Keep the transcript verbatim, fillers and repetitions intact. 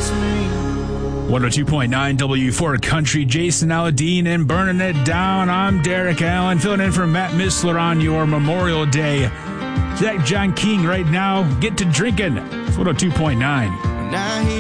one oh two point nine W four Country, Jason Aldean and Burning It Down. I'm Derek Allen, filling in for Matt Missler on your Memorial Day. Zach John King right now. Get to drinking. It's one oh two point nine.